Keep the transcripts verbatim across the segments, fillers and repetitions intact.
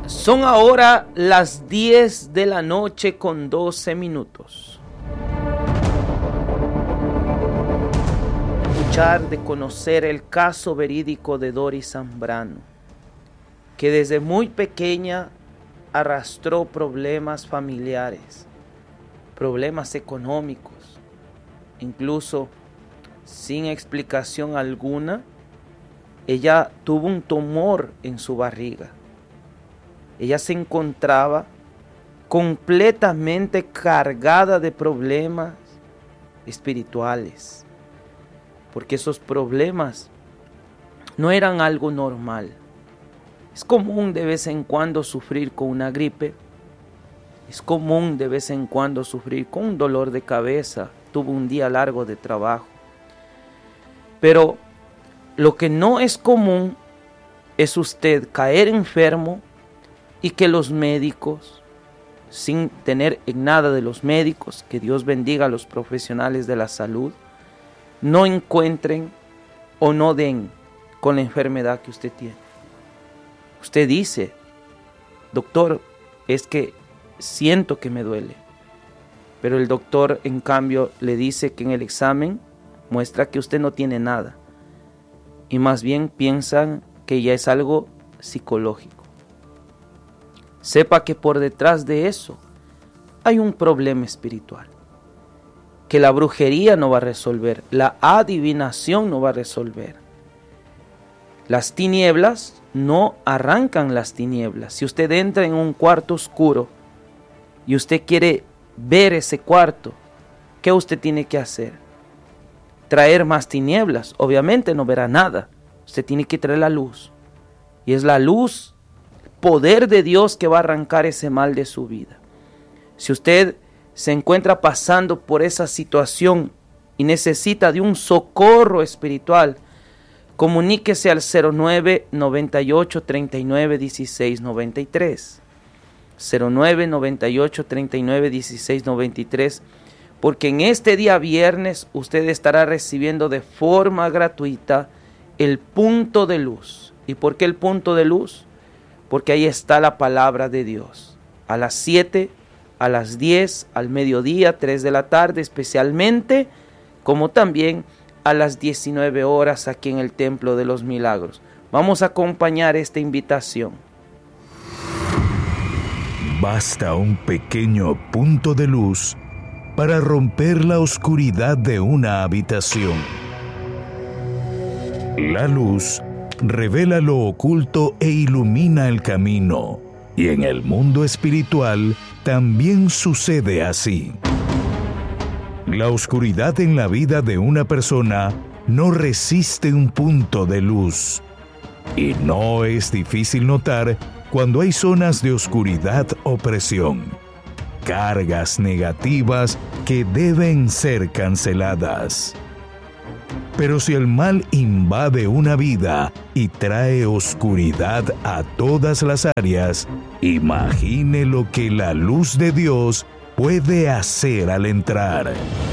Son ahora las diez de la noche con doce minutos. Escuchar de conocer el caso verídico de Doris Zambrano, que desde muy pequeña arrastró problemas familiares, problemas económicos, incluso sin explicación alguna, ella tuvo un tumor en su barriga. Ella se encontraba completamente cargada de problemas espirituales, porque esos problemas no eran algo normal. Es común de vez en cuando sufrir con una gripe, es común de vez en cuando sufrir con un dolor de cabeza, tuvo un día largo de trabajo. Pero lo que no es común es usted caer enfermo y que los médicos, sin tener en nada de los médicos, que Dios bendiga a los profesionales de la salud, no encuentren o no den con la enfermedad que usted tiene. Usted dice, doctor, es que siento que me duele. Pero el doctor, en cambio, le dice que en el examen muestra que usted no tiene nada. Y más bien piensan que ya es algo psicológico. Sepa que por detrás de eso hay un problema espiritual, que la brujería no va a resolver, la adivinación no va a resolver. Las tinieblas no arrancan las tinieblas. Si usted entra en un cuarto oscuro y usted quiere ver ese cuarto, ¿qué usted tiene que hacer? Traer más tinieblas. Obviamente no verá nada. Usted tiene que traer la luz. Y es la luz, poder de Dios, que va a arrancar ese mal de su vida. Si usted se encuentra pasando por esa situación y necesita de un socorro espiritual, comuníquese al cero nueve, noventa y ocho, treinta y nueve, dieciséis, noventa y tres. cero nueve, noventa y ocho, treinta y nueve, dieciséis, noventa y tres. Porque en este día viernes usted estará recibiendo de forma gratuita el punto de luz. ¿Y por qué el punto de luz? Porque ahí está la palabra de Dios. A las siete, a las diez, al mediodía, tres de la tarde especialmente, como también a las diecinueve horas aquí en el Templo de los Milagros. Vamos a acompañar esta invitación. Basta un pequeño punto de luz para romper la oscuridad de una habitación. La luz revela lo oculto e ilumina el camino. Y en el mundo espiritual también sucede así. La oscuridad en la vida de una persona no resiste un punto de luz. Y no es difícil notar cuando hay zonas de oscuridad o presión, cargas negativas que deben ser canceladas. Pero si el mal invade una vida y trae oscuridad a todas las áreas, imagine lo que la luz de Dios puede hacer al entrar.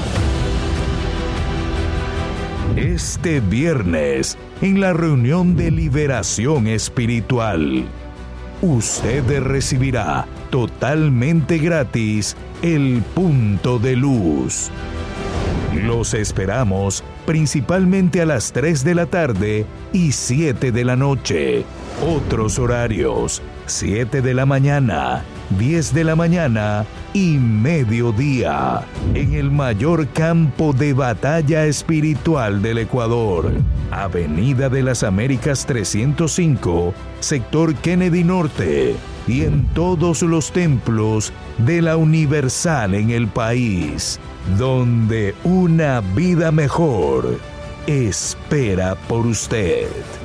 Este viernes, en la reunión de liberación espiritual, usted recibirá totalmente gratis el punto de luz. Los esperamos principalmente a las tres de la tarde y siete de la noche. Otros horarios: siete de la mañana, diez de la mañana y mediodía. En el mayor campo de batalla espiritual del Ecuador. Avenida de las Américas trescientos cinco, sector Kennedy Norte. Y en todos los templos de la Universal en el país, donde una vida mejor espera por usted.